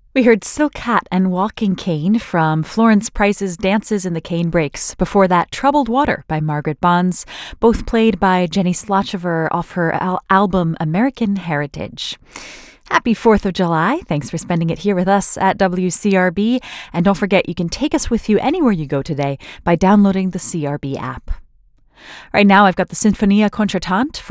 We heard Silk Hat and Walking Cane from Florence Price's Dances in the Cane Breaks. Before that, Troubled Water by Margaret Bonds, both played by Jenny Slotchever off her album American Heritage. Happy 4th of July. Thanks for spending it here with us at WCRB. And don't forget, you can take us with you anywhere you go today by downloading the CRB app. Right now, I've got the Sinfonia Contretemps